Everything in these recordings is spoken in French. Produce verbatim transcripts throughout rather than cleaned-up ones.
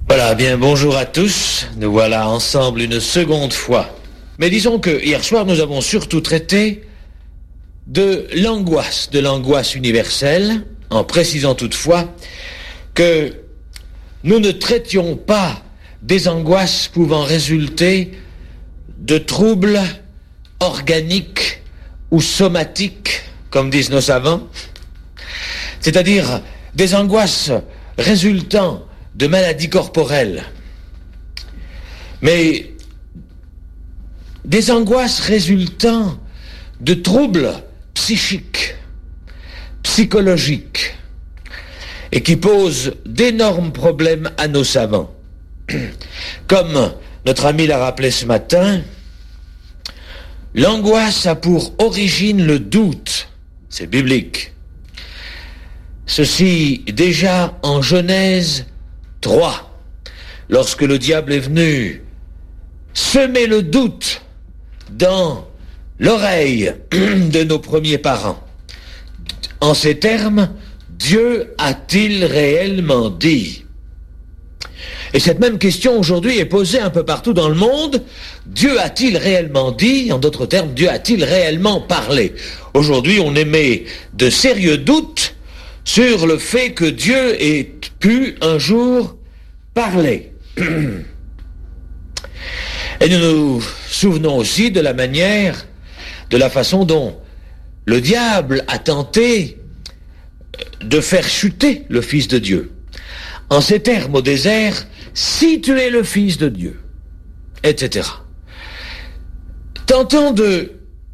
Voilà, bien bonjour à tous, nous voilà ensemble une seconde fois. Mais disons que hier soir nous avons surtout traité de l'angoisse, de l'angoisse universelle, en précisant toutefois que nous ne traitions pas des angoisses pouvant résulter de troubles organiques ou somatiques, comme disent nos savants, c'est-à-dire des angoisses résultant de maladies corporelles, mais des angoisses résultant de troubles psychiques, psychologiques, et qui posent d'énormes problèmes à nos savants. Comme notre ami l'a rappelé ce matin, l'angoisse a pour origine le doute, c'est biblique. Ceci déjà en Genèse trois, lorsque le diable est venu semer le doute dans l'oreille de nos premiers parents. En ces termes, Dieu a-t-il réellement dit? Et cette même question aujourd'hui est posée un peu partout dans le monde. Dieu a-t-il réellement dit? En d'autres termes, Dieu a-t-il réellement parlé? Aujourd'hui, on émet de sérieux doutes sur le fait que Dieu ait pu un jour parler. Et nous nous souvenons aussi de la manière, de la façon dont le diable a tenté de faire chuter le Fils de Dieu. En ces termes au désert, si tu es le Fils de Dieu, et cetera. Tentant de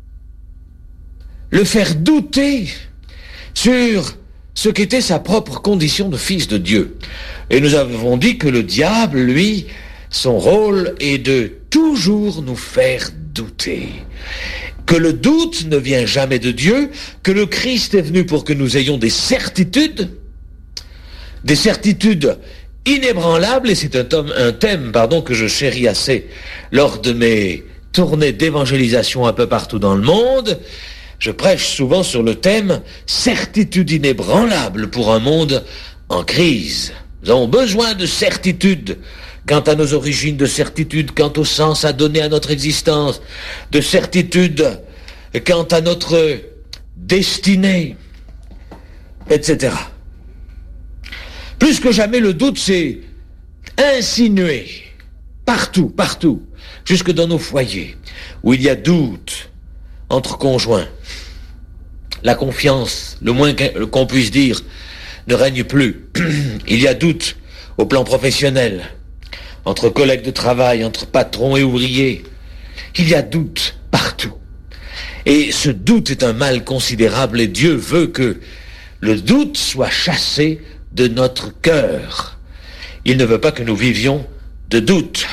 le faire douter sur ce qu'était sa propre condition de fils de Dieu. Et nous avons dit que le diable, lui, son rôle est de toujours nous faire douter. Que le doute ne vient jamais de Dieu, que le Christ est venu pour que nous ayons des certitudes, des certitudes inébranlables, et c'est un thème, un thème pardon, que je chéris assez lors de mes tournées d'évangélisation un peu partout dans le monde. Je prêche souvent sur le thème « Certitude inébranlable pour un monde en crise ». Nous avons besoin de certitude quant à nos origines, de certitude quant au sens à donner à notre existence, de certitude quant à notre destinée, et cetera. Plus que jamais, le doute s'est insinué partout, partout, jusque dans nos foyers, où il y a doute entre conjoints. La confiance, le moins qu'on puisse dire, ne règne plus. Il y a doute au plan professionnel, entre collègues de travail, entre patrons et ouvriers. Il y a doute partout. Et ce doute est un mal considérable et Dieu veut que le doute soit chassé de notre cœur. Il ne veut pas que nous vivions de doute.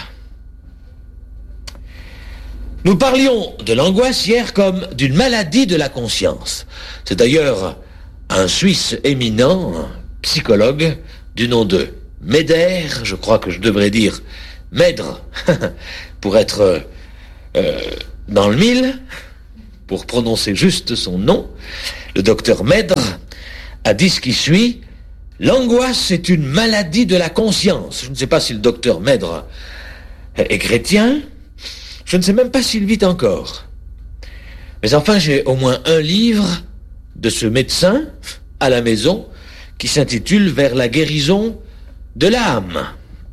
Nous parlions de l'angoisse hier comme d'une maladie de la conscience. C'est d'ailleurs un Suisse éminent, un psychologue du nom de Meder, je crois que je devrais dire Maître, pour être euh, dans le mille, pour prononcer juste son nom, le docteur Maître a dit ce qui suit: l'angoisse est une maladie de la conscience. Je ne sais pas si le docteur Maître est chrétien, je ne sais même pas s'il vit encore. Mais enfin, j'ai au moins un livre de ce médecin à la maison qui s'intitule « Vers la guérison de l'âme ».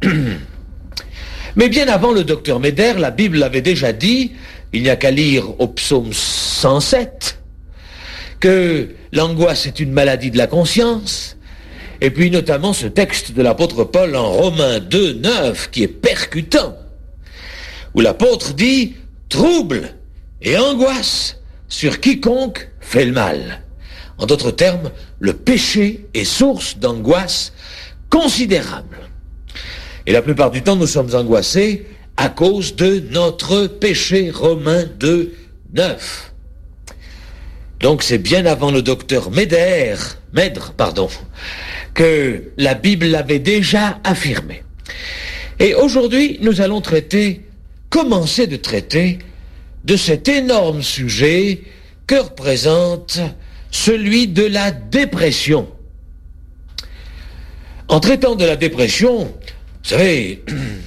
Mais bien avant le docteur Meder, la Bible l'avait déjà dit, il n'y a qu'à lire au psaume cent sept, que l'angoisse est une maladie de la conscience, et puis notamment ce texte de l'apôtre Paul en Romains deux, neuf, qui est percutant, où l'apôtre dit « trouble et angoisse sur quiconque fait le mal ». En d'autres termes, le péché est source d'angoisse considérable. Et la plupart du temps, nous sommes angoissés à cause de notre péché, Romains deux, neuf. Donc c'est bien avant le docteur Meder, Maître, pardon, que la Bible l'avait déjà affirmé. Et aujourd'hui, nous allons traiter, commencer de traiter, de cet énorme sujet que représente celui de la dépression. En traitant de la dépression, savez,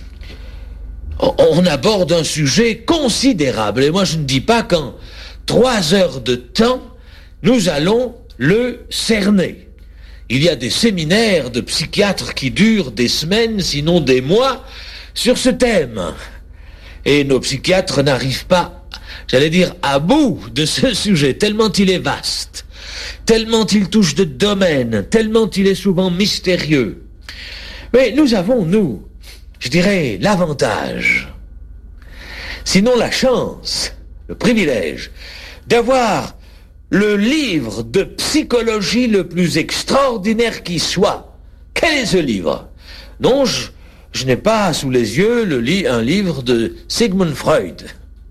on aborde un sujet considérable. Et moi, je ne dis pas qu'en trois heures de temps, nous allons le cerner. Il y a des séminaires de psychiatres qui durent des semaines, sinon des mois, sur ce thème. Et nos psychiatres n'arrivent pas, j'allais dire, à bout de ce sujet, tellement il est vaste, tellement il touche de domaines, tellement il est souvent mystérieux. Mais nous avons, nous, je dirais, l'avantage, sinon la chance, le privilège, d'avoir le livre de psychologie le plus extraordinaire qui soit. Quel est ce livre? Non, je, je n'ai pas sous les yeux le li- un livre de Sigmund Freud,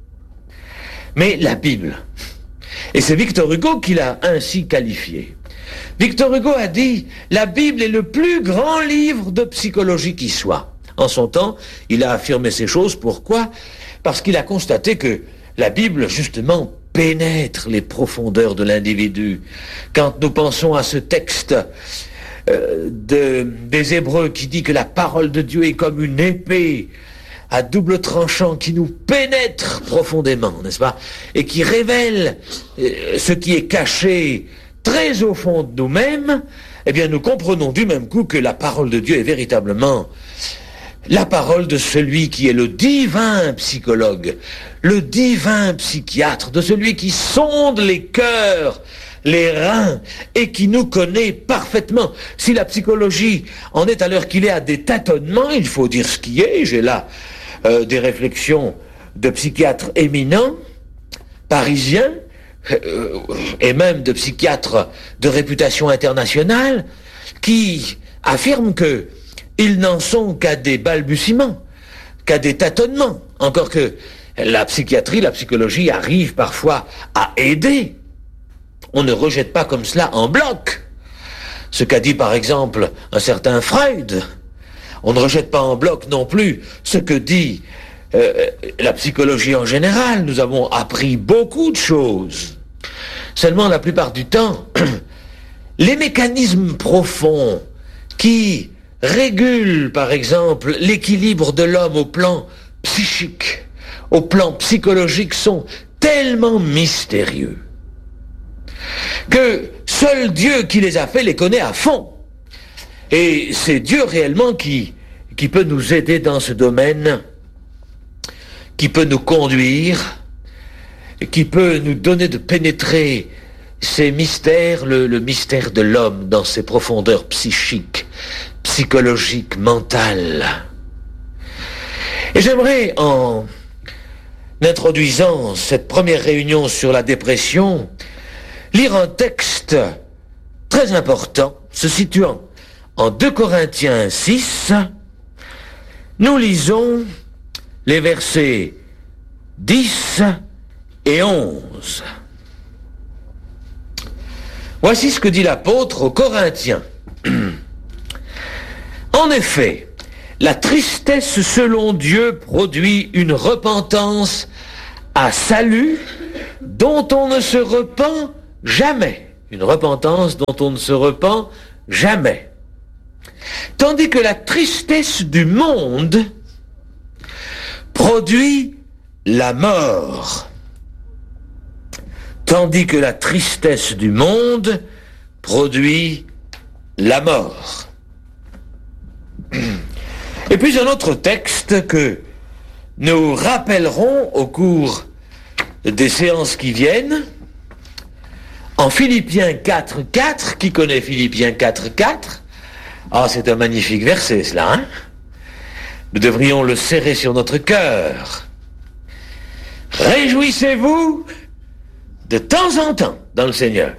mais la Bible. Et c'est Victor Hugo qui l'a ainsi qualifié. Victor Hugo a dit « La Bible est le plus grand livre de psychologie qui soit ». En son temps, il a affirmé ces choses. Pourquoi? Parce qu'il a constaté que la Bible, justement, pénètre les profondeurs de l'individu. Quand nous pensons à ce texte euh, de, des Hébreux qui dit que la parole de Dieu est comme une épée à double tranchant qui nous pénètre profondément, n'est-ce pas? Et qui révèle euh, ce qui est caché très au fond de nous-mêmes, eh bien nous comprenons du même coup que la parole de Dieu est véritablement la parole de celui qui est le divin psychologue, le divin psychiatre, de celui qui sonde les cœurs, les reins, et qui nous connaît parfaitement. Si la psychologie en est à l'heure qu'il est à des tâtonnements, il faut dire ce qui est. J'ai là euh, des réflexions de psychiatres éminents, parisiens, euh, et même de psychiatres de réputation internationale, qui affirment que ils n'en sont qu'à des balbutiements, qu'à des tâtonnements. Encore que la psychiatrie, la psychologie arrive parfois à aider. On ne rejette pas comme cela en bloc ce qu'a dit par exemple un certain Freud. On ne rejette pas en bloc non plus ce que dit euh, la psychologie en général. Nous avons appris beaucoup de choses. Seulement, la plupart du temps, les mécanismes profonds qui régule, par exemple, l'équilibre de l'homme au plan psychique, au plan psychologique, sont tellement mystérieux que seul Dieu qui les a fait les connaît à fond. Et c'est Dieu réellement qui, qui peut nous aider dans ce domaine, qui peut nous conduire, qui peut nous donner de pénétrer ces mystères, le, le mystère de l'homme dans ses profondeurs psychiques, psychologiques, mentales. Et j'aimerais, en introduisant cette première réunion sur la dépression, lire un texte très important, se situant en deux Corinthiens six. Nous lisons les versets dix et onze. Voici ce que dit l'apôtre aux Corinthiens. En effet, la tristesse selon Dieu produit une repentance à salut dont on ne se repent jamais. Une repentance dont on ne se repent jamais. Tandis que la tristesse du monde produit la mort. Tandis que la tristesse du monde produit la mort. Et puis un autre texte que nous rappellerons au cours des séances qui viennent, en Philippiens quatre quatre, qui connaît Philippiens quatre quatre? Ah, c'est un magnifique verset cela, hein? Nous devrions le serrer sur notre cœur. Réjouissez-vous de temps en temps dans le Seigneur.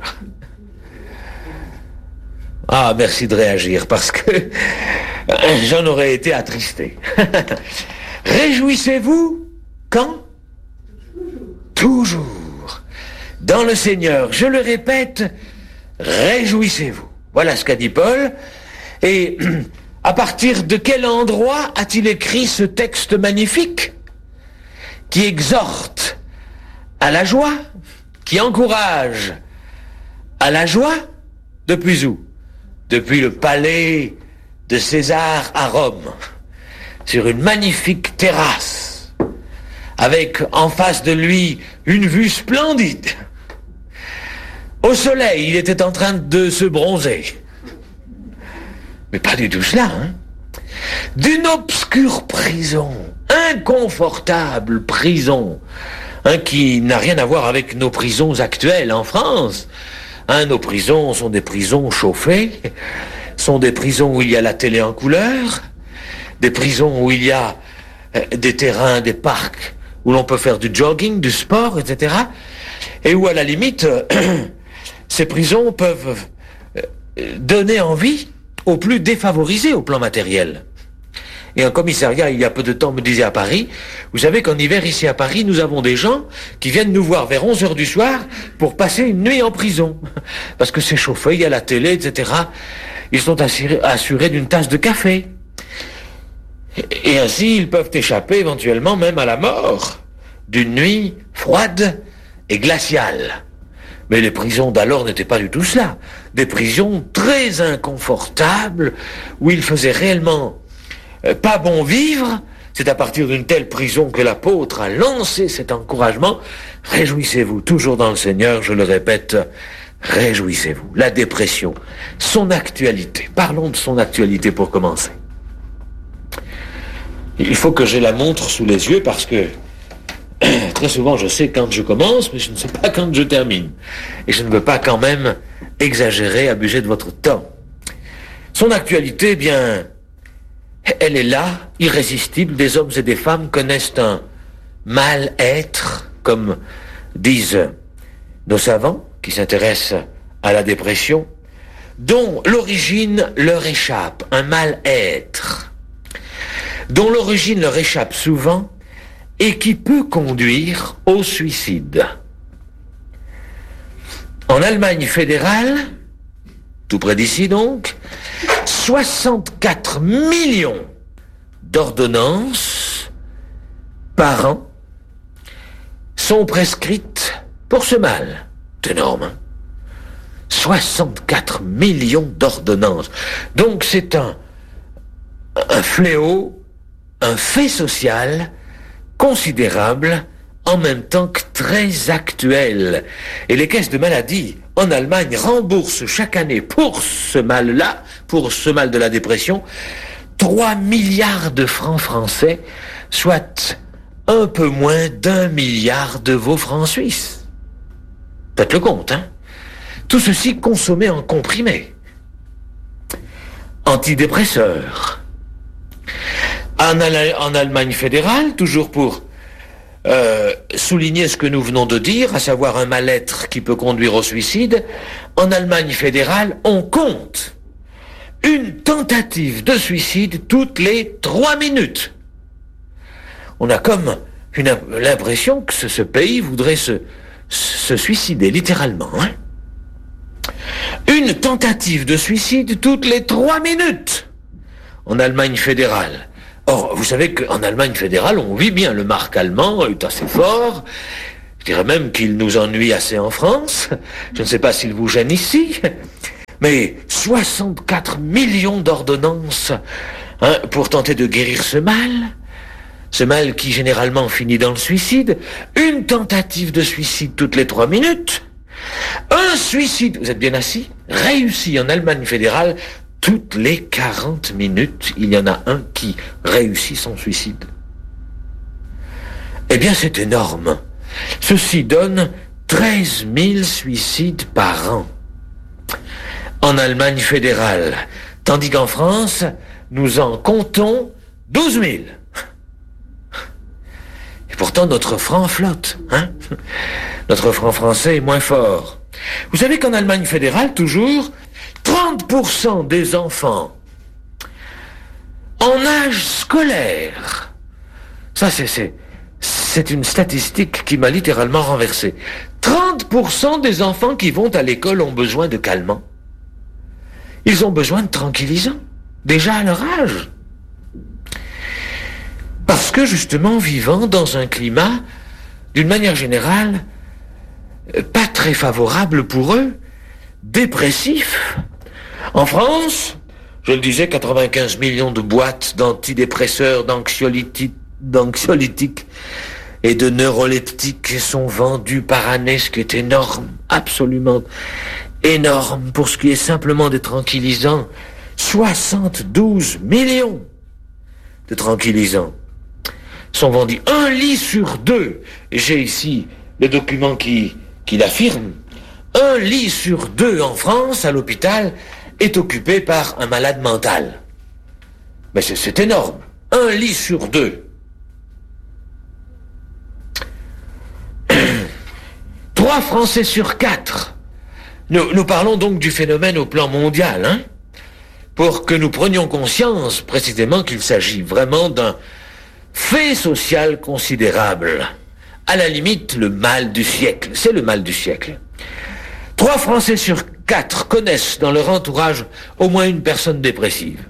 Ah, merci de réagir, parce que j'en aurais été attristé. Réjouissez-vous quand? Toujours. Dans le Seigneur, je le répète, réjouissez-vous. Voilà ce qu'a dit Paul. Et à partir de quel endroit a-t-il écrit ce texte magnifique qui exhorte à la joie, qui encourage à la joie? Depuis où? Depuis le palais de César à Rome. sur une magnifique terrasse, avec en face de lui une vue splendide. Au soleil, il était en train de se bronzer. Mais pas du tout cela, hein. D'une obscure prison, inconfortable prison, hein, qui n'a rien à voir avec nos prisons actuelles en France. Hein, nos prisons sont des prisons chauffées, sont des prisons où il y a la télé en couleur, des prisons où il y a euh, des terrains, des parcs, où l'on peut faire du jogging, du sport, et cetera. Et où, à la limite, euh, ces prisons peuvent euh, donner envie aux plus défavorisés au plan matériel. Et un commissariat, il y a peu de temps, me disait à Paris, vous savez qu'en hiver, ici à Paris, nous avons des gens qui viennent nous voir vers onze heures du soir pour passer une nuit en prison. Parce que c'est chauffé, il y a la télé, et cetera. Ils sont assurés, assurés d'une tasse de café. Et ainsi, ils peuvent échapper éventuellement même à la mort d'une nuit froide et glaciale. Mais les prisons d'alors n'étaient pas du tout cela. Des prisons très inconfortables, où il faisait réellement euh, pas bon vivre. C'est à partir d'une telle prison que l'apôtre a lancé cet encouragement. Réjouissez-vous, toujours dans le Seigneur, je le répète, réjouissez-vous. La dépression, son actualité. Parlons de son actualité pour commencer. Il faut que j'ai la montre sous les yeux parce que très souvent je sais quand je commence, mais je ne sais pas quand je termine. Et je ne veux pas quand même exagérer, abuser de votre temps. Son actualité, eh bien, elle est là, irrésistible. Des hommes et des femmes connaissent un mal-être, comme disent nos savants qui s'intéressent à la dépression, dont l'origine leur échappe, un mal-être, dont l'origine leur échappe souvent et qui peut conduire au suicide. En Allemagne fédérale, tout près d'ici donc, soixante-quatre millions d'ordonnances par an sont prescrites pour ce mal. C'est énorme, hein? soixante-quatre millions d'ordonnances. Donc c'est un, un fléau, un fait social considérable, en même temps que très actuel. Et les caisses de maladie en Allemagne remboursent chaque année pour ce mal-là, pour ce mal de la dépression, trois milliards de francs français, soit un peu moins d'un milliard de vos francs suisses. Faites le compte, hein? Tout ceci consommé en comprimés. Antidépresseurs. En, Al- en Allemagne fédérale, toujours pour euh, souligner ce que nous venons de dire, à savoir un mal-être qui peut conduire au suicide, en Allemagne fédérale, on compte une tentative de suicide toutes les trois minutes. On a comme une, l'impression que ce, ce pays voudrait se, se suicider, littéralement. Hein? Une tentative de suicide toutes les trois minutes en Allemagne fédérale. Or, vous savez qu'en Allemagne fédérale, on vit bien. Le marque allemand est assez fort. Je dirais même qu'il nous ennuie assez en France. Je ne sais pas s'il vous gêne ici. Mais soixante-quatre millions d'ordonnances hein, pour tenter de guérir ce mal. Ce mal qui généralement finit dans le suicide. Une tentative de suicide toutes les trois minutes. Un suicide, vous êtes bien assis, réussi en Allemagne fédérale. Toutes les quarante minutes, il y en a un qui réussit son suicide. Eh bien, c'est énorme. Ceci donne treize mille suicides par an en Allemagne fédérale, tandis qu'en France, nous en comptons douze mille. Et pourtant, notre franc flotte, hein? Notre franc français est moins fort. Vous savez qu'en Allemagne fédérale, toujours, trente pour cent des enfants en âge scolaire, ça c'est, c'est, c'est une statistique qui m'a littéralement renversé. trente pour cent des enfants qui vont à l'école ont besoin de calmants. Ils ont besoin de tranquillisants, déjà à leur âge. Parce que justement, vivant dans un climat, d'une manière générale, pas très favorable pour eux, dépressif. En France, je le disais, quatre-vingt-quinze millions de boîtes d'antidépresseurs, d'anxiolytiques, d'anxiolytiques et de neuroleptiques sont vendues par année, ce qui est énorme, absolument énorme. Pour ce qui est simplement des tranquillisants, soixante-douze millions de tranquillisants sont vendus. Un lit sur deux, et j'ai ici le document qui, qui l'affirme, un lit sur deux en France, à l'hôpital, est occupé par un malade mental. Mais c'est, c'est énorme. Un lit sur deux. Trois Français sur quatre. Nous, nous parlons donc du phénomène au plan mondial, hein, pour que nous prenions conscience précisément qu'il s'agit vraiment d'un fait social considérable. À la limite, le mal du siècle. C'est le mal du siècle. Trois Français sur quatre connaissent dans leur entourage au moins une personne dépressive.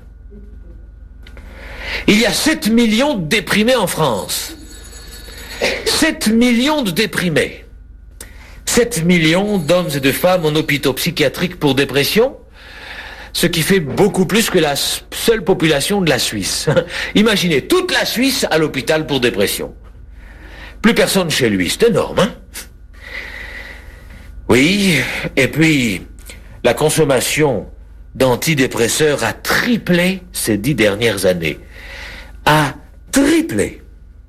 Il y a sept millions de déprimés en France. sept millions de déprimés. sept millions d'hommes et de femmes en hôpitaux psychiatriques pour dépression, ce qui fait beaucoup plus que la seule population de la Suisse. Imaginez, toute la Suisse à l'hôpital pour dépression. Plus personne chez lui, c'est énorme, hein? Oui, et puis, la consommation d'antidépresseurs a triplé ces dix dernières années. A triplé.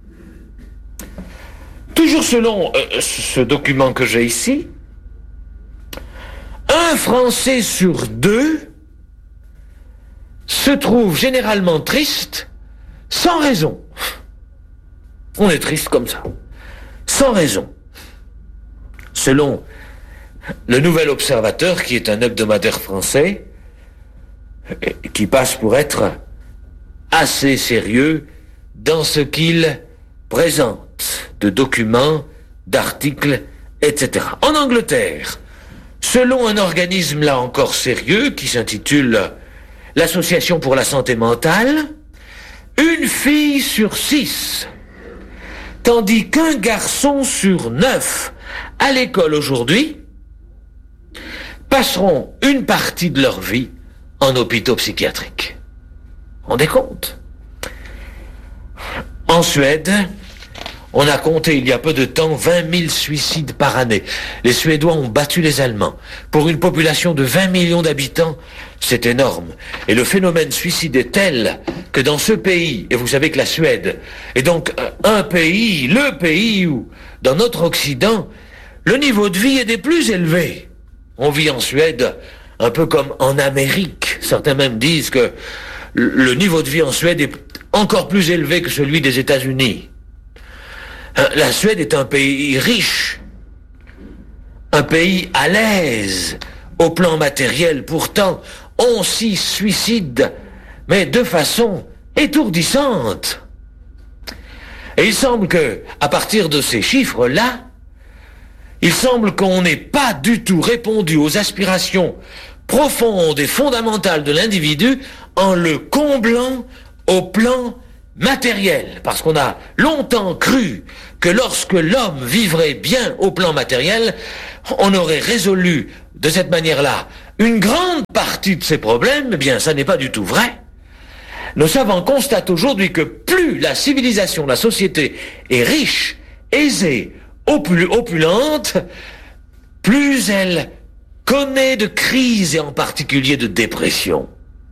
Toujours selon euh, ce document que j'ai ici, un Français sur deux se trouve généralement triste sans raison. On est triste comme ça, sans raison. Selon le Nouvel Observateur, qui est un hebdomadaire français, qui passe pour être assez sérieux dans ce qu'il présente de documents, d'articles, et cetera. En Angleterre, selon un organisme là encore sérieux qui s'intitule l'Association pour la santé mentale, une fille sur six, tandis qu'un garçon sur neuf à l'école aujourd'hui passeront une partie de leur vie en hôpitaux psychiatriques. On rendez compte? En Suède, on a compté il y a peu de temps vingt mille suicides par année. Les Suédois ont battu les Allemands. Pour une population de vingt millions d'habitants, c'est énorme. Et le phénomène suicide est tel que dans ce pays, et vous savez que la Suède est donc un pays, le pays où, dans notre Occident, le niveau de vie est des plus élevés. On vit en Suède un peu comme en Amérique. Certains même disent que le niveau de vie en Suède est encore plus élevé que celui des États-Unis. La Suède est un pays riche, un pays à l'aise au plan matériel. Pourtant, on s'y suicide, mais de façon étourdissante. Et il semble que, à partir de ces chiffres-là, il semble qu'on n'ait pas du tout répondu aux aspirations profondes et fondamentales de l'individu en le comblant au plan matériel. Parce qu'on a longtemps cru que lorsque l'homme vivrait bien au plan matériel, on aurait résolu de cette manière-là une grande partie de ses problèmes. Eh bien, ça n'est pas du tout vrai. Nos savants constatent aujourd'hui que plus la civilisation, la société est riche, aisée, opulente, plus elle connaît de crises et en particulier de dépression.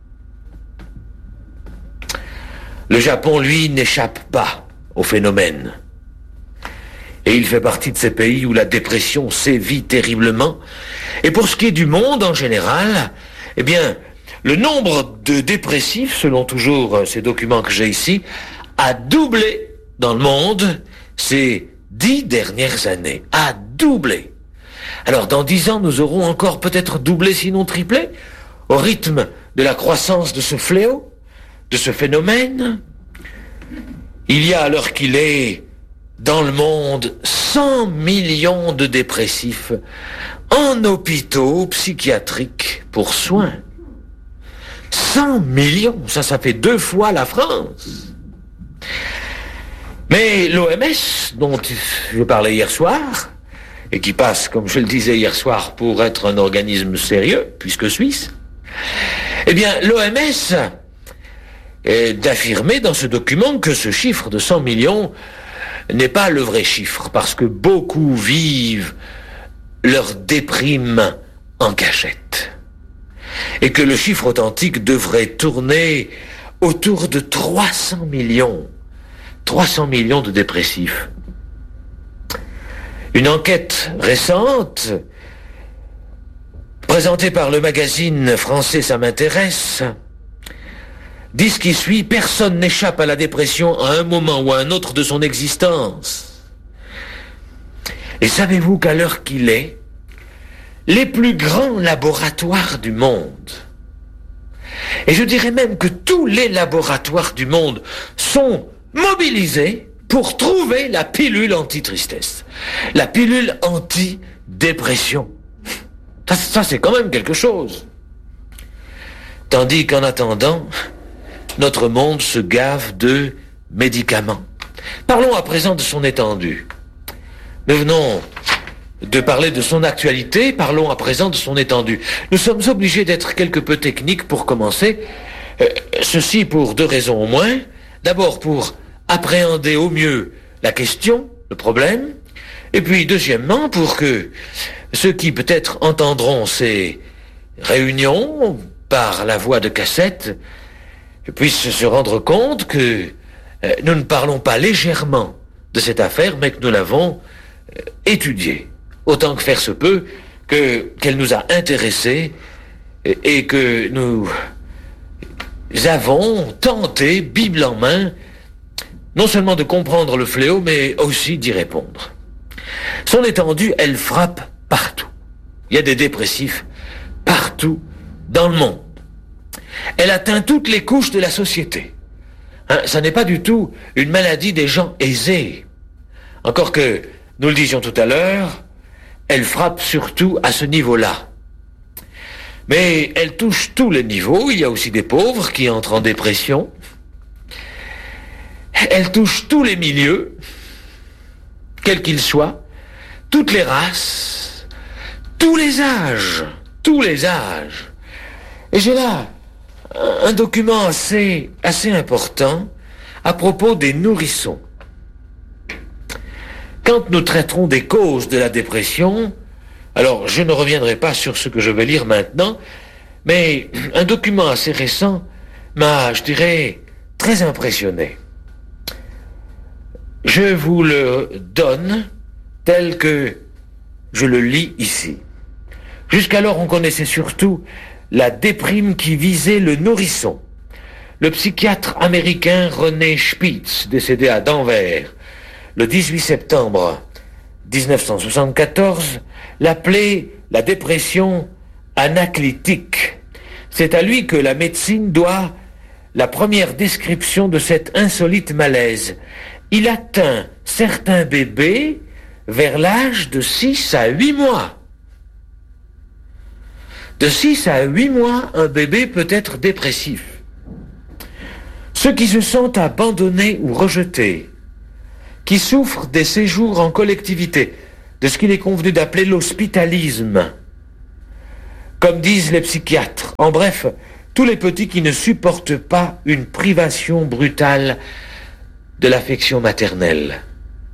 Le Japon, lui, n'échappe pas au phénomène. Et il fait partie de ces pays où la dépression sévit terriblement. Et pour ce qui est du monde en général, eh bien, le nombre de dépressifs, selon toujours ces documents que j'ai ici, a doublé dans le monde ces dix dernières années. A doublé. Alors, dans dix ans, nous aurons encore peut-être doublé, sinon triplé, au rythme de la croissance de ce fléau, de ce phénomène. Il y a, à l'heure qu'il est, dans le monde, cent millions de dépressifs en hôpitaux psychiatriques pour soins. cent millions, ça, ça fait deux fois la France. Mais l'O M S, dont je parlais hier soir, et qui passe, comme je le disais hier soir, pour être un organisme sérieux, puisque suisse, Eh bien, l'O M S est d'affirmer dans ce document que ce chiffre de cent millions n'est pas le vrai chiffre, parce que beaucoup vivent leur déprime en cachette. Et que le chiffre authentique devrait tourner autour de trois cents millions. trois cents millions de dépressifs. Une enquête récente, présentée par le magazine français Ça m'intéresse, dit ce qui suit: personne n'échappe à la dépression à un moment ou à un autre de son existence. Et savez-vous qu'à l'heure qu'il est, les plus grands laboratoires du monde, et je dirais même que tous les laboratoires du monde sont mobilisés pour trouver la pilule anti-tristesse, la pilule anti-dépression. Ça, ça c'est quand même quelque chose. Tandis qu'en attendant, notre monde se gave de médicaments. Parlons à présent de son étendue. Nous venons de parler de son actualité, parlons à présent de son étendue. Nous sommes obligés d'être quelque peu techniques pour commencer. Euh, ceci pour deux raisons au moins. D'abord pour appréhender au mieux la question, le problème, et puis deuxièmement pour que ceux qui peut-être entendront ces réunions par la voie de cassette puissent se rendre compte que euh, nous ne parlons pas légèrement de cette affaire, mais que nous l'avons euh, étudiée, autant que faire se peut, que, qu'elle nous a intéressés et, et que nous avons tenté, Bible en main, non seulement de comprendre le fléau, mais aussi d'y répondre. Son étendue, elle frappe partout. Il y a des dépressifs partout dans le monde. Elle atteint toutes les couches de la société. Hein, ça n'est pas du tout une maladie des gens aisés. Encore que, nous le disions tout à l'heure, elle frappe surtout à ce niveau-là. Mais elle touche tous les niveaux. Il y a aussi des pauvres qui entrent en dépression. Elle touche tous les milieux, quels qu'ils soient, toutes les races, tous les âges, tous les âges. Et j'ai là un document assez, assez important à propos des nourrissons. Quand nous traiterons des causes de la dépression, alors je ne reviendrai pas sur ce que je vais lire maintenant, mais un document assez récent m'a, je dirais, très impressionné. Je vous le donne tel que je le lis ici. Jusqu'alors, on connaissait surtout la déprime qui visait le nourrisson. Le psychiatre américain René Spitz, décédé à Denver le dix-huit septembre dix-neuf cent soixante-quatorze, l'appelait la dépression anaclytique. C'est à lui que la médecine doit la première description de cet insolite malaise. Il atteint certains bébés vers l'âge de six à huit mois. De six à huit mois, un bébé peut être dépressif. Ceux qui se sentent abandonnés ou rejetés, qui souffrent des séjours en collectivité, de ce qu'il est convenu d'appeler l'hospitalisme, comme disent les psychiatres. En bref, tous les petits qui ne supportent pas une privation brutale de l'affection maternelle.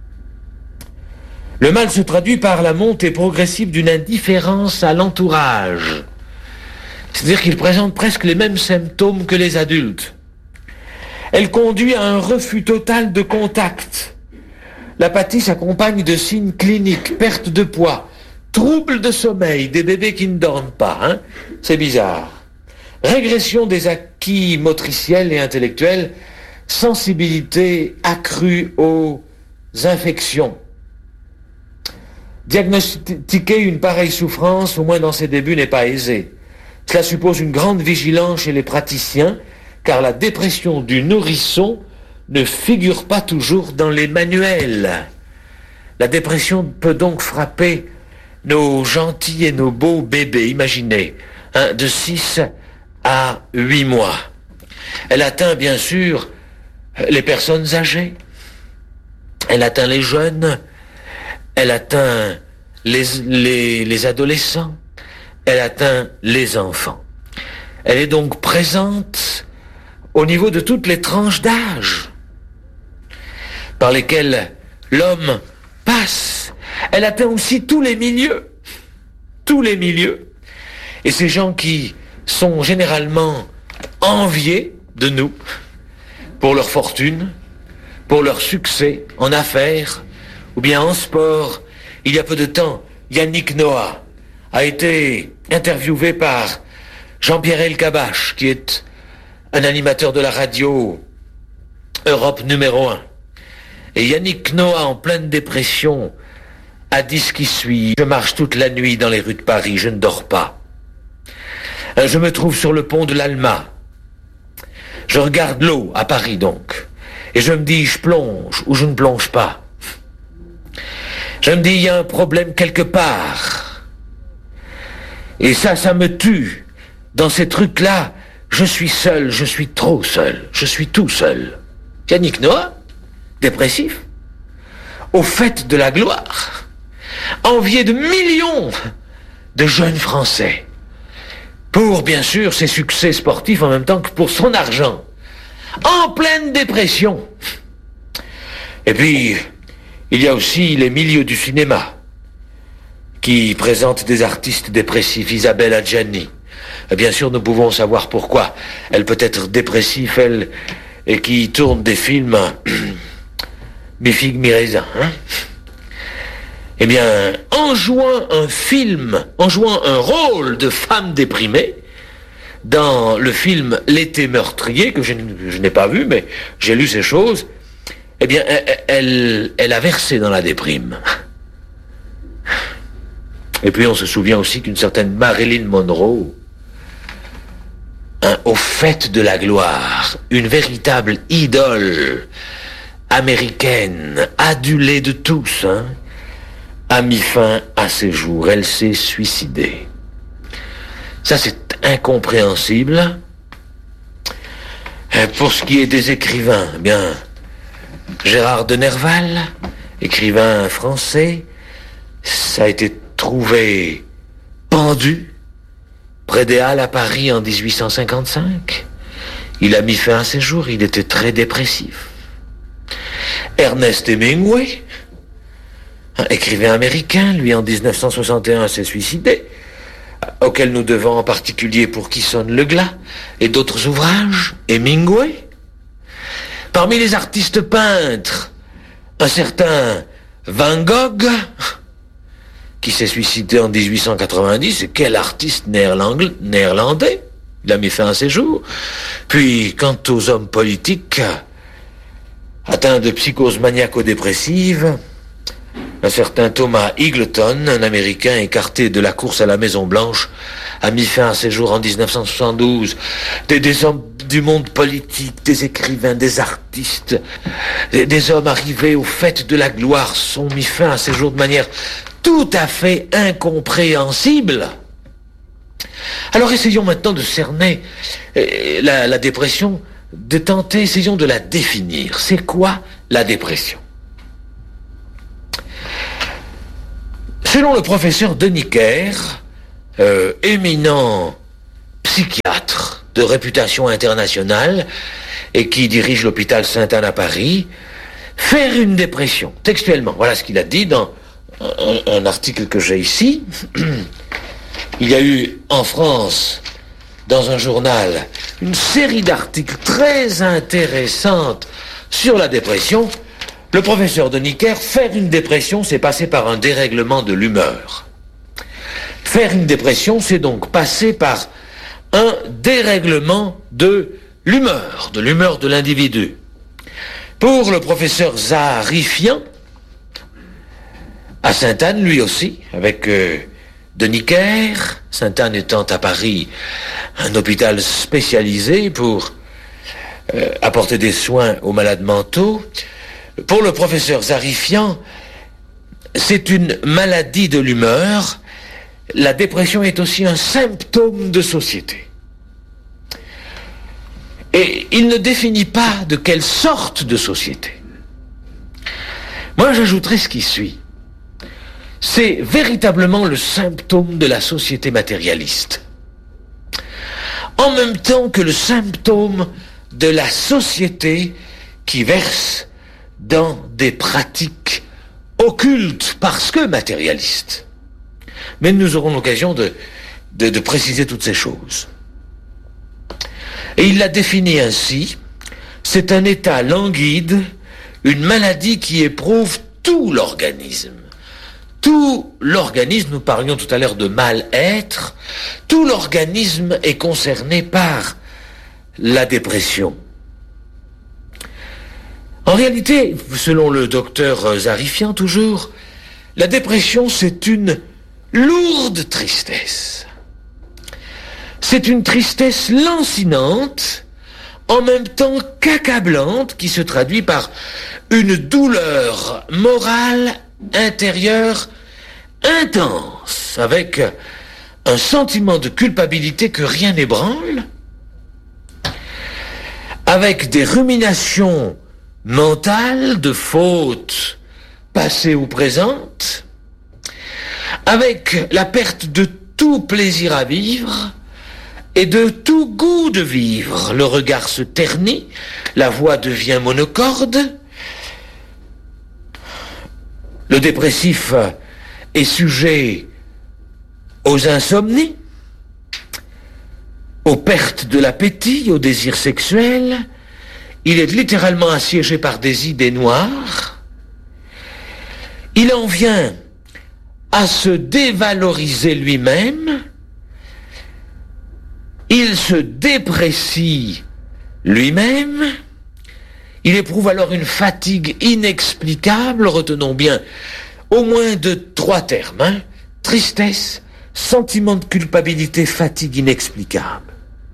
Le mal se traduit par la montée progressive d'une indifférence à l'entourage. C'est-à-dire qu'il présente presque les mêmes symptômes que les adultes. Elle conduit à un refus total de contact. L'apathie s'accompagne de signes cliniques, perte de poids, troubles de sommeil, des bébés qui ne dorment pas, hein. C'est bizarre. Régression des acquis motriciels et intellectuels, sensibilité accrue aux infections. Diagnostiquer une pareille souffrance, au moins dans ses débuts, n'est pas aisé. Cela suppose une grande vigilance chez les praticiens, car la dépression du nourrisson ne figure pas toujours dans les manuels. La dépression peut donc frapper nos gentils et nos beaux bébés, imaginez, hein, de six à huit mois. Elle atteint bien sûr les personnes âgées, elle atteint les jeunes, elle atteint les, les, les adolescents, elle atteint les enfants. Elle est donc présente au niveau de toutes les tranches d'âge par lesquelles l'homme passe. Elle atteint aussi tous les milieux, tous les milieux. Et ces gens qui sont généralement enviés de nous pour leur fortune, pour leur succès en affaires ou bien en sport. Il y a peu de temps, Yannick Noah a été interviewé par Jean-Pierre Elkabbach, qui est un animateur de la radio Europe numéro un. Et Yannick Noah, en pleine dépression, a dit ce qui suit. Je marche toute la nuit dans les rues de Paris, je ne dors pas. Je me trouve sur le pont de l'Alma. Je regarde l'eau, à Paris donc, et je me dis, je plonge ou je ne plonge pas. Je me dis, il y a un problème quelque part. Et ça, ça me tue. Dans ces trucs-là, je suis seul, je suis trop seul, je suis tout seul. Yannick Noah, dépressif, au fait de la gloire, envié de millions de jeunes Français, pour, bien sûr, ses succès sportifs en même temps que pour son argent, en pleine dépression. Et puis, il y a aussi les milieux du cinéma, qui présentent des artistes dépressifs. Isabelle Adjani. Bien sûr, nous pouvons savoir pourquoi. Elle peut être dépressive, elle, et qui tourne des films mi-figue, mi-raisin, hein. Eh bien, en jouant un film, en jouant un rôle de femme déprimée, dans le film L'été meurtrier, que je, je n'ai pas vu, mais j'ai lu ces choses, eh bien, elle, elle, elle a versé dans la déprime. Et puis on se souvient aussi qu'une certaine Marilyn Monroe, hein, au fait de la gloire, une véritable idole américaine, adulée de tous, hein, a mis fin à ses jours. Elle s'est suicidée. Ça, c'est incompréhensible. Pour ce qui est des écrivains, eh bien, Gérard de Nerval, écrivain français, ça a été trouvé pendu près des Halles à Paris en dix-huit cent cinquante-cinq. Il a mis fin à ses jours, il était très dépressif. Ernest Hemingway, un écrivain américain, lui en dix-neuf cent soixante et un s'est suicidé, auquel nous devons en particulier Pour qui sonne le glas et d'autres ouvrages. Hemingway. Parmi les artistes peintres, un certain Van Gogh, qui s'est suicidé en dix-huit cent quatre-vingt-dix, et quel artiste néerlandais, il a mis fin à ses jours. Puis, quant aux hommes politiques atteints de psychose maniaco-dépressive, un certain Thomas Eagleton, un Américain écarté de la course à la Maison-Blanche, a mis fin à ses jours en dix-neuf cent soixante-douze. Des, des hommes du monde politique, des écrivains, des artistes, des, des hommes arrivés au fait de la gloire sont mis fin à ses jours de manière tout à fait incompréhensible. Alors essayons maintenant de cerner euh, la, la dépression, de tenter, essayons de la définir. C'est quoi la dépression ? Selon le professeur Denis Kerr, euh, éminent psychiatre de réputation internationale et qui dirige l'hôpital Sainte-Anne à Paris, faire une dépression, textuellement, voilà ce qu'il a dit dans un, un article que j'ai ici. Il y a eu en France, dans un journal, une série d'articles très intéressantes sur la dépression. Le professeur Denis Kerr, faire une dépression, c'est passer par un dérèglement de l'humeur. Faire une dépression, c'est donc passer par un dérèglement de l'humeur, de l'humeur de l'individu. Pour le professeur Zaharifian, à Sainte-Anne, lui aussi, avec euh, Denis Kerr, Sainte-Anne étant à Paris un hôpital spécialisé pour euh, apporter des soins aux malades mentaux. Pour le professeur Zaharifian, c'est une maladie de l'humeur. La dépression est aussi un symptôme de société. Et il ne définit pas de quelle sorte de société. Moi, j'ajouterai ce qui suit. C'est véritablement le symptôme de la société matérialiste. en même temps que le symptôme de la société qui verse dans des pratiques occultes parce que matérialistes. Mais nous aurons l'occasion de, de, de préciser toutes ces choses. Et il l'a défini ainsi: c'est un état languide, une maladie qui éprouve tout l'organisme. Tout l'organisme, nous parlions tout à l'heure de mal-être, tout l'organisme est concerné par la dépression. En réalité, selon le docteur Zarifian toujours, la dépression c'est une lourde tristesse. C'est une tristesse lancinante, en même temps qu'accablante, qui se traduit par une douleur morale intérieure intense, avec un sentiment de culpabilité que rien n'ébranle, avec des ruminations mentales de fautes passées ou présentes, avec la perte de tout plaisir à vivre et de tout goût de vivre. Le regard se ternit, la voix devient monocorde. Le dépressif est sujet aux insomnies, aux pertes de l'appétit, au désir sexuel. Il est littéralement assiégé par des idées noires. Il en vient à se dévaloriser lui-même. Il se déprécie lui-même. Il éprouve alors une fatigue inexplicable. Retenons bien au moins de trois termes, hein. Tristesse, sentiment de culpabilité, fatigue inexplicable.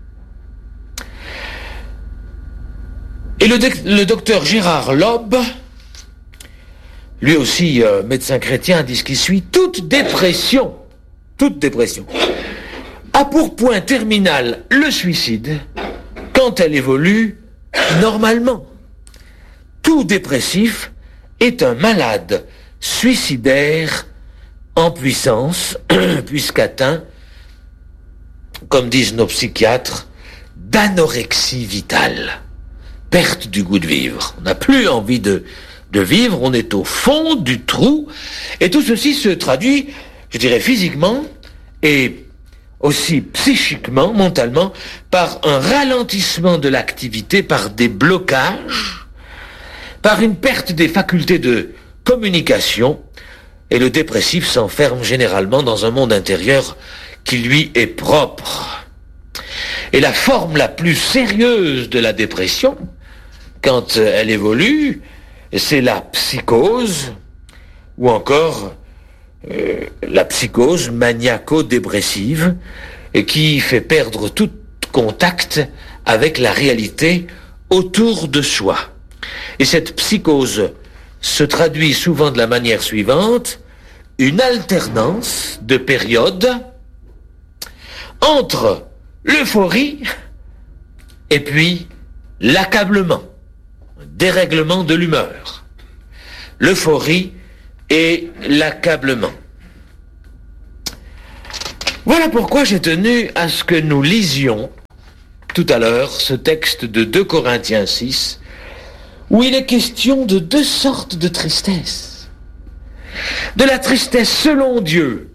Et le, le docteur Gérard Loeb, lui aussi euh, médecin chrétien, dit ce qui suit: toute dépression, toute dépression a pour point terminal le suicide quand elle évolue normalement. Tout dépressif est un malade suicidaire en puissance, puisqu'atteint, comme disent nos psychiatres, d'anorexie vitale. Perte du goût de vivre. On n'a plus envie de, de vivre, on est au fond du trou, et tout ceci se traduit, je dirais, physiquement et aussi psychiquement, mentalement, par un ralentissement de l'activité, par des blocages, par une perte des facultés de communication, et le dépressif s'enferme généralement dans un monde intérieur qui lui est propre. Et la forme la plus sérieuse de la dépression, quand elle évolue, c'est la psychose, ou encore euh, la psychose maniaco-dépressive, et qui fait perdre tout contact avec la réalité autour de soi. Et cette psychose se traduit souvent de la manière suivante: une alternance de périodes entre l'euphorie et puis l'accablement, dérèglement de l'humeur. L'euphorie et l'accablement. Voilà pourquoi j'ai tenu à ce que nous lisions tout à l'heure ce texte de deux Corinthiens six, où il est question de deux sortes de tristesse. De la tristesse selon Dieu,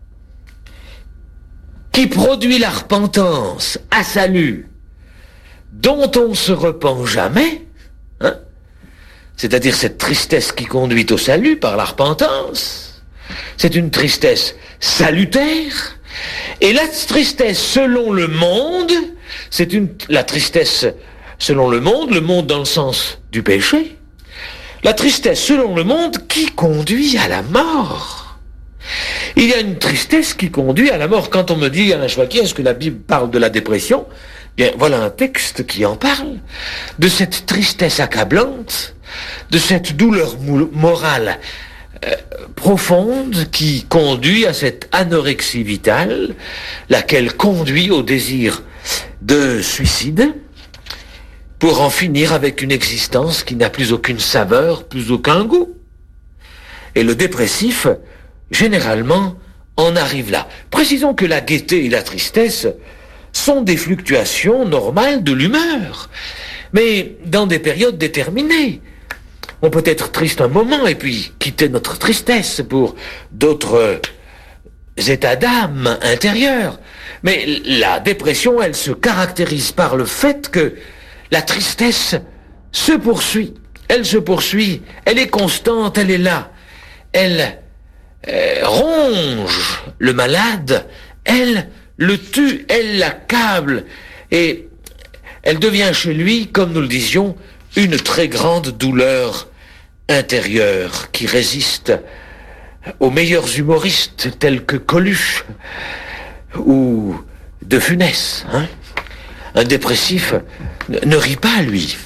qui produit la repentance à salut, dont on ne se repent jamais, hein, c'est-à-dire cette tristesse qui conduit au salut par la repentance. C'est une tristesse salutaire. Et la tristesse selon le monde, c'est une, la tristesse selon le monde, le monde dans le sens du péché, la tristesse selon le monde qui conduit à la mort. Il y a une tristesse qui conduit à la mort. Quand on me dit, Alain Chouaki, est-ce que la Bible parle de la dépression? Bien, voilà un texte qui en parle, de cette tristesse accablante, de cette douleur morale euh, profonde qui conduit à cette anorexie vitale, laquelle conduit au désir de suicide, pour en finir avec une existence qui n'a plus aucune saveur, plus aucun goût. Et le dépressif, généralement, en arrive là. Précisons que la gaieté et la tristesse, sont des fluctuations normales de l'humeur, mais dans des périodes déterminées. On peut être triste un moment et puis quitter notre tristesse pour d'autres états d'âme intérieurs. Mais la dépression, elle se caractérise par le fait que la tristesse se poursuit. Elle se poursuit, elle est constante, elle est là. Elle euh, ronge le malade, elle le tue, elle l'accable. Et elle devient chez lui, comme nous le disions, une très grande douleur intérieure qui résiste aux meilleurs humoristes tels que Coluche ou De Funès. Hein. Un dépressif ne rit pas, lui,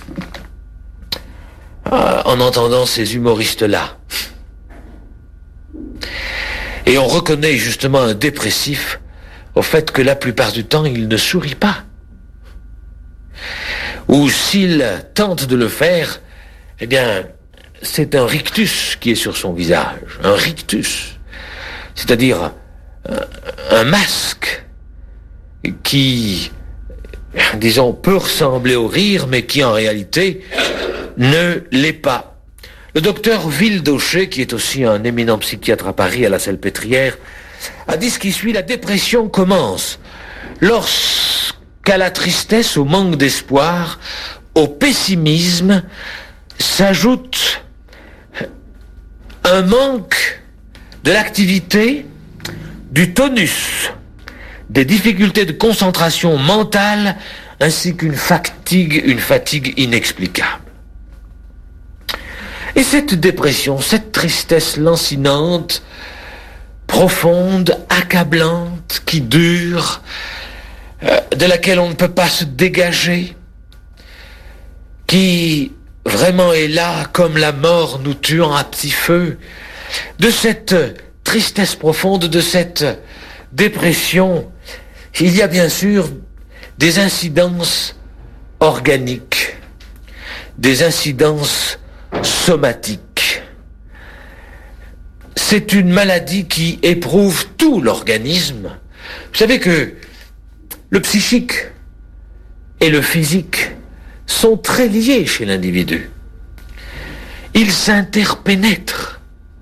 en entendant ces humoristes-là. Et on reconnaît justement un dépressif au fait que la plupart du temps, il ne sourit pas. Ou s'il tente de le faire, eh bien, c'est un rictus qui est sur son visage. Un rictus. C'est-à-dire un, un masque qui, disons, peut ressembler au rire, mais qui en réalité ne l'est pas. Le docteur Vildaucher, qui est aussi un éminent psychiatre à Paris, à la Salpêtrière, a dit ce qui suit: la dépression commence lorsqu'à la tristesse, au manque d'espoir, au pessimisme, s'ajoute un manque de l'activité, du tonus, des difficultés de concentration mentale, ainsi qu'une fatigue, une fatigue inexplicable. Et cette dépression, cette tristesse lancinante, profonde, accablante, qui dure, euh, de laquelle on ne peut pas se dégager, qui vraiment est là comme la mort nous tuant à petit feu, de cette tristesse profonde, de cette dépression, il y a bien sûr des incidences organiques, des incidences somatiques. C'est une maladie qui éprouve tout l'organisme. Vous savez que le psychique et le physique sont très liés chez l'individu. Ils s'interpénètrent.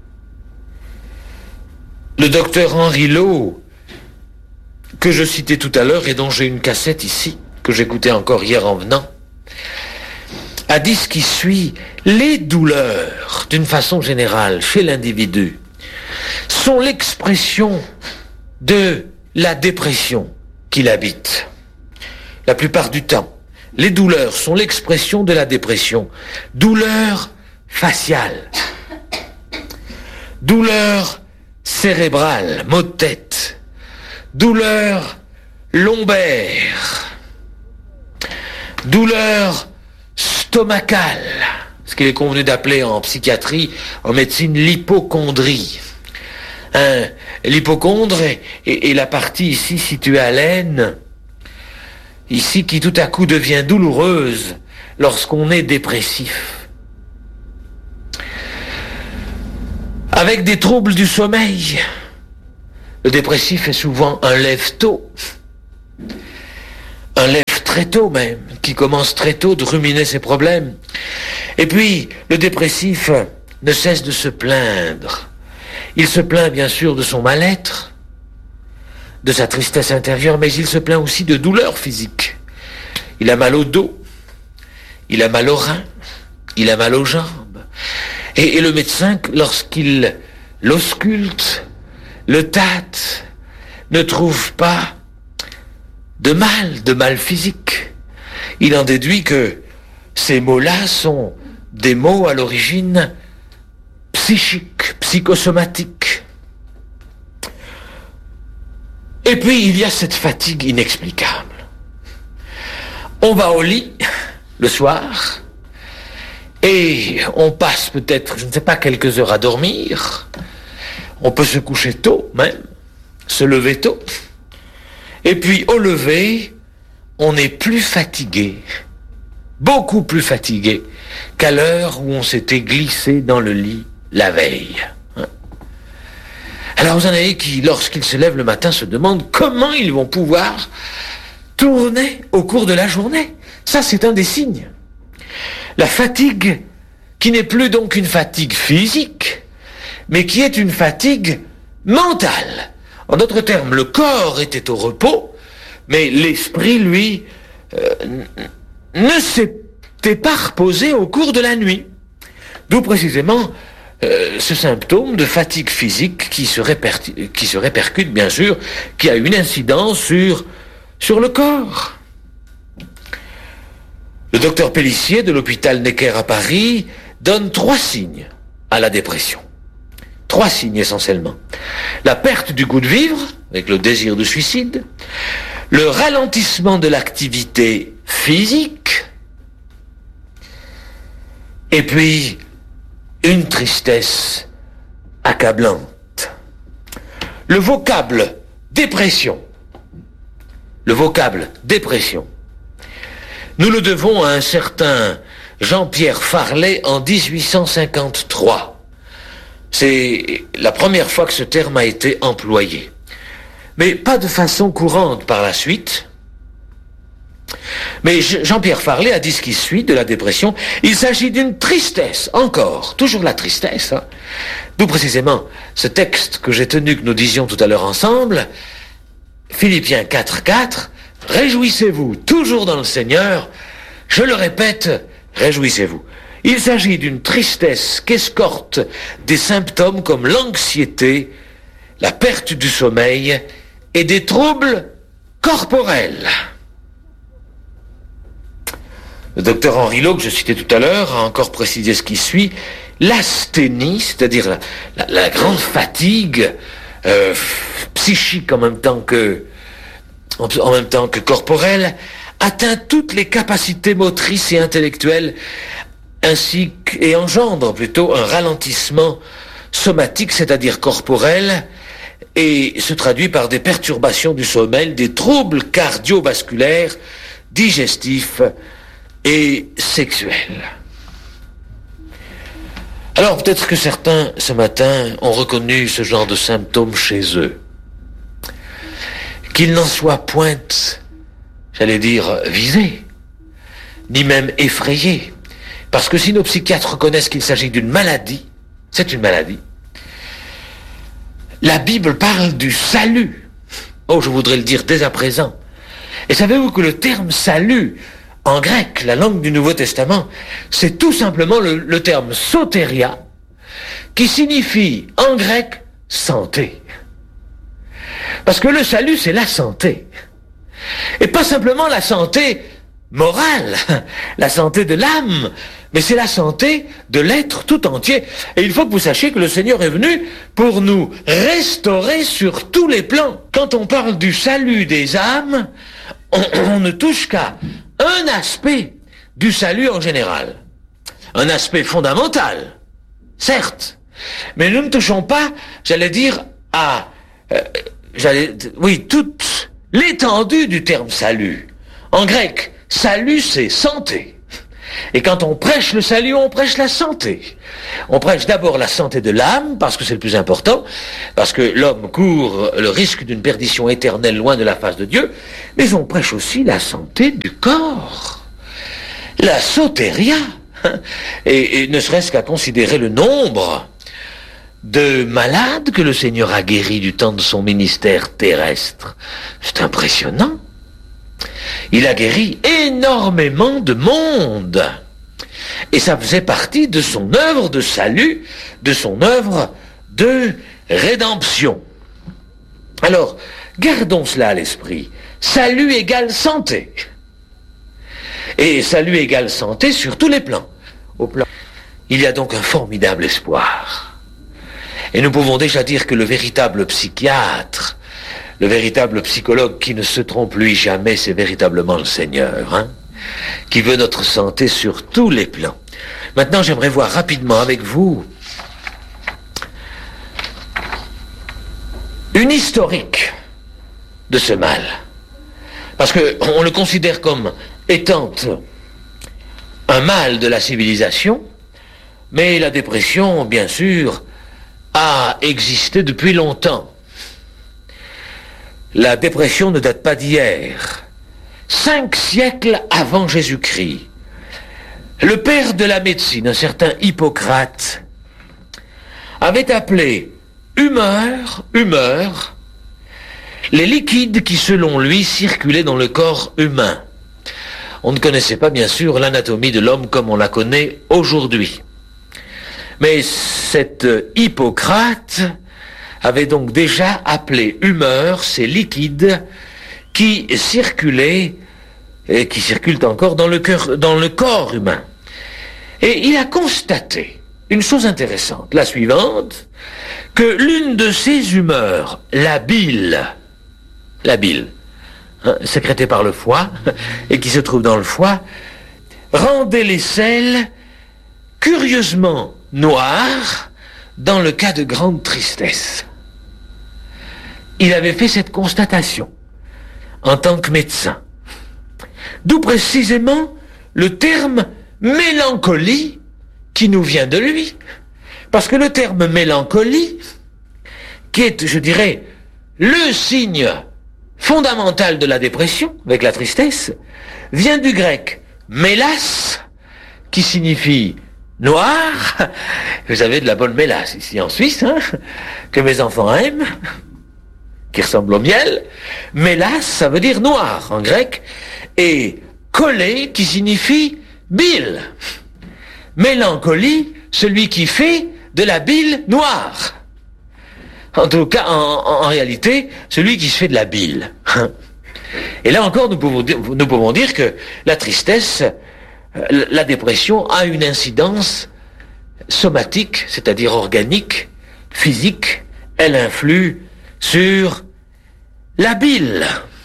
Le docteur Henri Lowe, que je citais tout à l'heure et dont j'ai une cassette ici, que j'écoutais encore hier en venant, a dit ce qui suit: les douleurs, d'une façon générale, chez l'individu, sont l'expression de la dépression qu'il habite. La plupart du temps, les douleurs sont l'expression de la dépression. Douleur faciale, douleur cérébrale, maux de tête, douleur lombaire, douleur stomacale, ce qu'il est convenu d'appeler en psychiatrie, en médecine, l'hypocondrie. Hein, l'hypocondre est, est, est la partie ici située à l'aine, ici qui tout à coup devient douloureuse lorsqu'on est dépressif. Avec des troubles du sommeil, le dépressif est souvent un lève-tôt, un lève très tôt même, qui commence très tôt de ruminer ses problèmes. Et puis, le dépressif ne cesse de se plaindre. Il se plaint bien sûr de son mal-être, de sa tristesse intérieure, mais il se plaint aussi de douleurs physiques. Il a mal au dos, il a mal aux reins, il a mal aux jambes. Et, et le médecin, lorsqu'il l'ausculte, le tâte, ne trouve pas de mal, de mal physique. Il en déduit que ces mots-là sont des mots à l'origine psychiques, psychosomatiques. Et puis il y a cette fatigue inexplicable. On va au lit le soir et on passe peut-être, je ne sais pas, quelques heures à dormir. On peut se coucher tôt même, se lever tôt. Et puis au lever, on est plus fatigué, beaucoup plus fatigué qu'à l'heure où on s'était glissé dans le lit la veille. Alors vous en avez qui, lorsqu'ils se lèvent le matin, se demandent comment ils vont pouvoir tourner au cours de la journée. Ça, c'est un des signes. La fatigue, qui n'est plus donc une fatigue physique, mais qui est une fatigue mentale. En d'autres termes, le corps était au repos, mais l'esprit, lui, euh, ne s'était pas reposé au cours de la nuit. D'où précisément euh, ce symptôme de fatigue physique qui se, répercute, qui se répercute, bien sûr, qui a une incidence sur, sur le corps. Le docteur Pélissier de l'hôpital Necker à Paris donne trois signes à la dépression. Trois signes essentiellement. La perte du goût de vivre, avec le désir de suicide, le ralentissement de l'activité physique, et puis une tristesse accablante. Le vocable dépression, le vocable dépression, nous le devons à un certain Jean-Pierre Farley en dix-huit cent cinquante-trois. C'est la première fois que ce terme a été employé. Mais pas de façon courante par la suite. Mais Jean-Pierre Farley a dit ce qui suit de la dépression. Il s'agit d'une tristesse, encore, toujours la tristesse. Hein. D'où précisément ce texte que j'ai tenu, que nous disions tout à l'heure ensemble, Philippiens quatre, quatre, « Réjouissez-vous toujours dans le Seigneur ». Je le répète, réjouissez-vous. Il s'agit d'une tristesse qu'escortent des symptômes comme l'anxiété, la perte du sommeil et des troubles corporels. Le docteur Henri Lowe, que je citais tout à l'heure, a encore précisé ce qui suit. L'asthénie, c'est-à-dire la, la, la grande fatigue euh, psychique en même temps que, en, en même temps que corporelle, atteint toutes les capacités motrices et intellectuelles, ainsi qu', et engendre plutôt un ralentissement somatique, c'est-à-dire corporel, et se traduit par des perturbations du sommeil, des troubles cardiovasculaires, digestifs et sexuels. Alors peut-être que certains, ce matin, ont reconnu ce genre de symptômes chez eux. Qu'ils n'en soient point, j'allais dire, visés, ni même effrayés. Parce que si nos psychiatres reconnaissent qu'il s'agit d'une maladie, c'est une maladie. La Bible parle du salut. Oh, je voudrais le dire dès à présent. Et savez-vous que le terme salut, en grec, la langue du Nouveau Testament, c'est tout simplement le, le terme soteria, qui signifie en grec santé. Parce que le salut, c'est la santé. Et pas simplement la santé morale, la santé de l'âme, mais c'est la santé de l'être tout entier. Et il faut que vous sachiez que le Seigneur est venu pour nous restaurer sur tous les plans. Quand on parle du salut des âmes, on, on ne touche qu'à un aspect du salut en général. Un aspect fondamental, certes, mais nous ne touchons pas, j'allais dire, à, euh, j'allais, oui, toute l'étendue du terme salut. En grec, salut, c'est santé. Et quand on prêche le salut, on prêche la santé. On prêche d'abord la santé de l'âme, parce que c'est le plus important, parce que l'homme court le risque d'une perdition éternelle loin de la face de Dieu, mais on prêche aussi la santé du corps. La sotéria. Et, et ne serait-ce qu'à considérer le nombre de malades que le Seigneur a guéris du temps de son ministère terrestre. C'est impressionnant. Il a guéri énormément de monde. Et ça faisait partie de son œuvre de salut, de son œuvre de rédemption. Alors, gardons cela à l'esprit. Salut égale santé. Et salut égale santé sur tous les plans. Au plan. Il y a donc un formidable espoir. Et nous pouvons déjà dire que le véritable psychiatre, le véritable psychologue qui ne se trompe lui jamais, c'est véritablement le Seigneur, hein, qui veut notre santé sur tous les plans. Maintenant, j'aimerais voir rapidement avec vous une historique de ce mal. Parce qu'on le considère comme étant un mal de la civilisation, mais la dépression, bien sûr, a existé depuis longtemps. La dépression ne date pas d'hier. cinq siècles avant Jésus-Christ, le père de la médecine, un certain Hippocrate, avait appelé humeur, humeur, les liquides qui, selon lui, circulaient dans le corps humain. On ne connaissait pas, bien sûr, l'anatomie de l'homme comme on la connaît aujourd'hui. Mais cet Hippocrate avait donc déjà appelé humeur ces liquides qui circulaient et qui circulent encore dans le, cœur, dans le corps humain. Et il a constaté une chose intéressante, la suivante, que l'une de ces humeurs, la bile, la bile, hein, sécrétée par le foie et qui se trouve dans le foie, rendait les selles curieusement noires dans le cas de grande tristesse. Il avait fait cette constatation en tant que médecin. D'où précisément le terme mélancolie qui nous vient de lui. Parce que le terme mélancolie, qui est, je dirais, le signe fondamental de la dépression, avec la tristesse, vient du grec mélas, qui signifie noir. Vous avez de la bonne mélasse ici en Suisse, hein, que mes enfants aiment, qui ressemble au miel. Mélas, ça veut dire noir en grec, et collé, qui signifie bile. Mélancolie, celui qui fait de la bile noire. En tout cas, en, en, en réalité, celui qui se fait de la bile. Et là encore, nous pouvons dire, nous pouvons dire que la tristesse, la dépression a une incidence somatique, c'est-à-dire organique, physique. Elle influe sur la bile.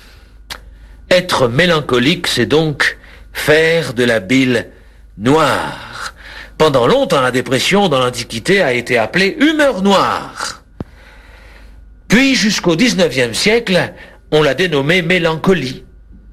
Être mélancolique, c'est donc faire de la bile noire. Pendant longtemps, la dépression dans l'Antiquité a été appelée humeur noire. Puis, jusqu'au dix-neuvième siècle, on l'a dénommée mélancolie.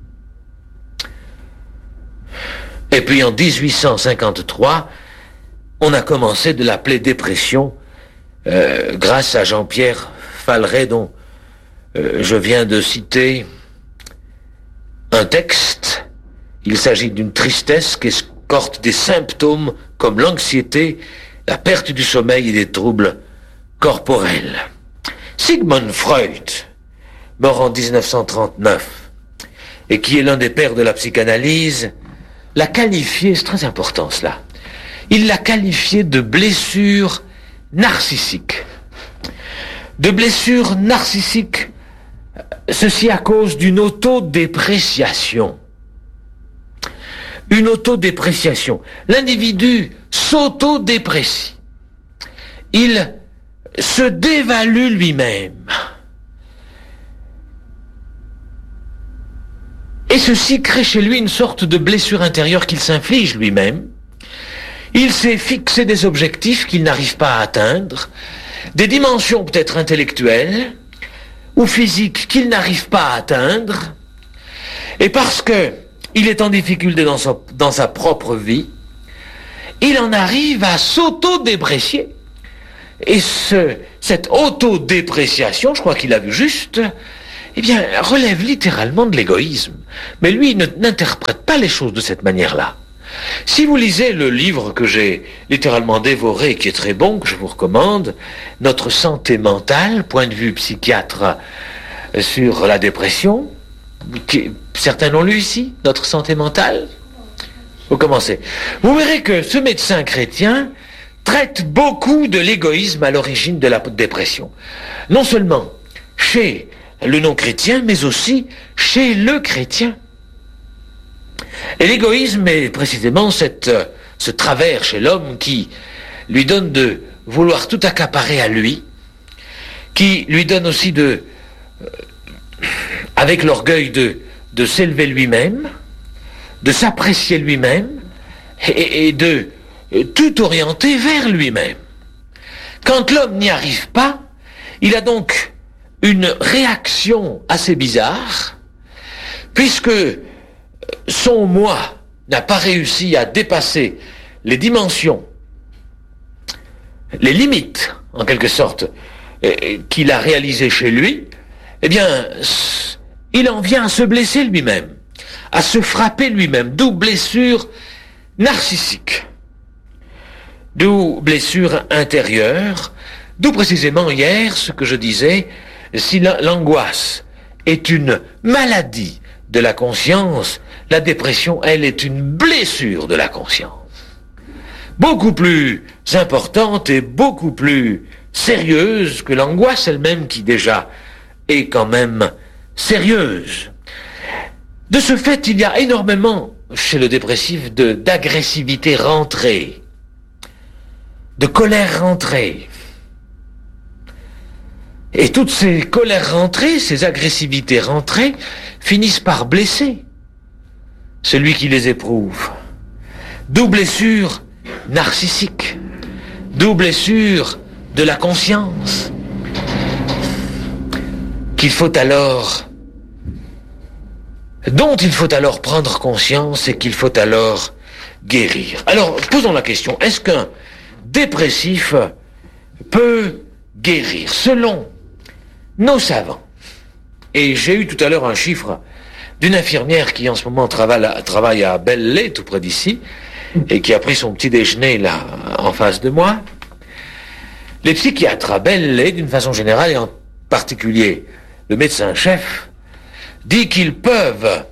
Et puis, en dix-huit cent cinquante-trois, on a commencé de l'appeler dépression, euh, grâce à Jean-Pierre Falleret, dont euh, je viens de citer un texte. Il s'agit d'une tristesse qui escorte des symptômes comme l'anxiété, la perte du sommeil et des troubles corporels. Sigmund Freud, mort en dix-neuf cent trente-neuf, et qui est l'un des pères de la psychanalyse, l'a qualifié, c'est très important cela, il l'a qualifié de blessure narcissique. De blessure narcissique, ceci à cause d'une autodépréciation. Une autodépréciation. L'individu s'autodéprécie. Il se dévalue lui-même. Et ceci crée chez lui une sorte de blessure intérieure qu'il s'inflige lui-même. Il s'est fixé des objectifs qu'il n'arrive pas à atteindre, des dimensions peut-être intellectuelles ou physiques qu'il n'arrive pas à atteindre, et parce que il est en difficulté dans sa, dans sa propre vie, il en arrive à s'auto-déprécier. Et ce, cette auto-dépréciation, je crois qu'il a vu juste, eh bien, relève littéralement de l'égoïsme. Mais lui, il ne, n'interprète pas les choses de cette manière-là. Si vous lisez le livre que j'ai littéralement dévoré, qui est très bon, que je vous recommande, Notre santé mentale, point de vue psychiatre sur la dépression, qui, certains l'ont lu ici, Notre santé mentale. Vous commencez. Vous verrez que ce médecin chrétien traite beaucoup de l'égoïsme à l'origine de la dépression. Non seulement chez le non-chrétien, mais aussi chez le chrétien. Et l'égoïsme est précisément cette, ce travers chez l'homme qui lui donne de vouloir tout accaparer à lui, qui lui donne aussi de, euh, avec l'orgueil de, de s'élever lui-même, de s'apprécier lui-même, et, et de euh, tout orienter vers lui-même. Quand l'homme n'y arrive pas, il a donc une réaction assez bizarre, puisque son moi n'a pas réussi à dépasser les dimensions, les limites, en quelque sorte, qu'il a réalisées chez lui, eh bien, il en vient à se blesser lui-même, à se frapper lui-même, d'où blessure narcissique, d'où blessure intérieure, d'où précisément hier ce que je disais, si l'angoisse est une maladie de la conscience, la dépression, elle, est une blessure de la conscience. Beaucoup plus importante et beaucoup plus sérieuse que l'angoisse elle-même qui déjà est quand même sérieuse. De ce fait, il y a énormément chez le dépressif de, d'agressivité rentrée, de colère rentrée. Et toutes ces colères rentrées, ces agressivités rentrées, finissent par blesser celui qui les éprouve. D'où blessure narcissique, d'où blessure de la conscience, qu'il faut alors, dont il faut alors prendre conscience et qu'il faut alors guérir. Alors, posons la question, est-ce qu'un dépressif peut guérir? Selon nos savants, et j'ai eu tout à l'heure un chiffre d'une infirmière qui en ce moment travaille à, travaille à Belley, tout près d'ici, et qui a pris son petit déjeuner là, en face de moi. Les psychiatres à Belley, d'une façon générale, et en particulier le médecin-chef, dit qu'ils peuvent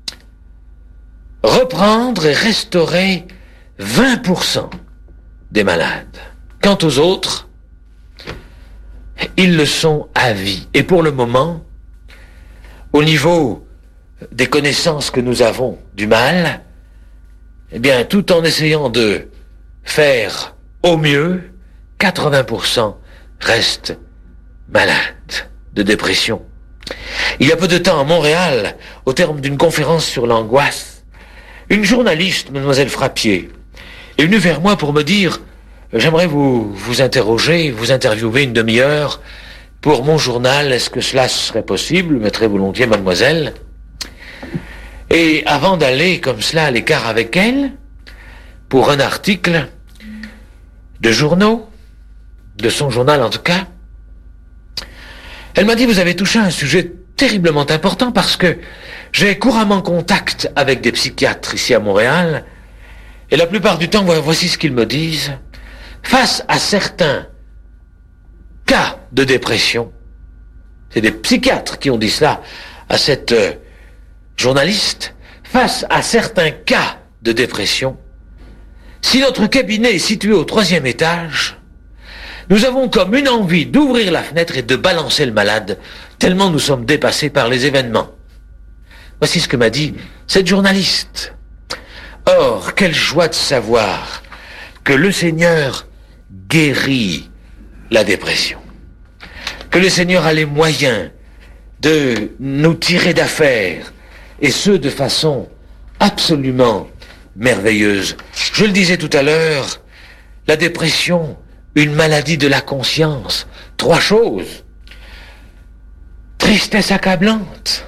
reprendre et restaurer vingt pour cent des malades. Quant aux autres, ils le sont à vie. Et pour le moment, au niveau des connaissances que nous avons du mal, eh bien, tout en essayant de faire au mieux, quatre-vingts pour cent restent malades de dépression. Il y a peu de temps à Montréal, au terme d'une conférence sur l'angoisse, une journaliste, mademoiselle Frappier, est venue vers moi pour me dire « J'aimerais vous, vous interroger, vous interviewer une demi-heure pour mon journal. Est-ce que cela serait possible? Je mettrai volontiers, mademoiselle. » Et avant d'aller comme cela à l'écart avec elle, pour un article de journaux, de son journal en tout cas, elle m'a dit « Vous avez touché un sujet terriblement important parce que j'ai couramment contact avec des psychiatres ici à Montréal et la plupart du temps, voici ce qu'ils me disent. Face à certains cas de dépression, c'est des psychiatres qui ont dit cela à cette euh, journaliste, face à certains cas de dépression, si notre cabinet est situé au troisième étage, nous avons comme une envie d'ouvrir la fenêtre et de balancer le malade, tellement nous sommes dépassés par les événements. Voici ce que m'a dit cette journaliste. Or, quelle joie de savoir que le Seigneur guérit la dépression, que le Seigneur a les moyens de nous tirer d'affaire, et ce de façon absolument merveilleuse. Je le disais tout à l'heure, la dépression, une maladie de la conscience, trois choses. Tristesse accablante,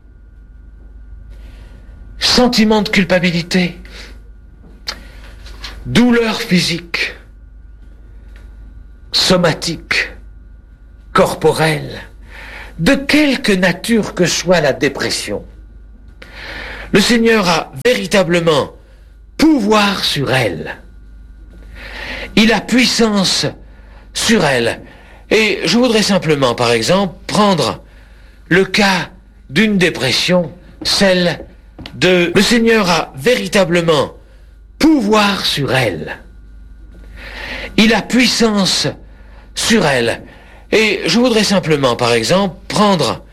sentiment de culpabilité, douleur physique, somatique, corporelle, de quelque nature que soit la dépression. Le Seigneur a véritablement pouvoir sur elle. Il a puissance sur elle. Et je voudrais simplement, par exemple, prendre le cas d'une dépression, celle de... Le Seigneur a véritablement pouvoir sur elle. Il a puissance sur elle. Et je voudrais simplement, par exemple, prendre